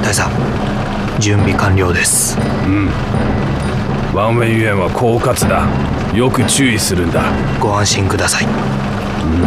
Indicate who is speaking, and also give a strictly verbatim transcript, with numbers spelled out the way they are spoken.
Speaker 1: 大佐、準備完了です。
Speaker 2: うん。ワンウェイユエンは狡猾だ。よく注意するんだ。
Speaker 1: ご安心ください。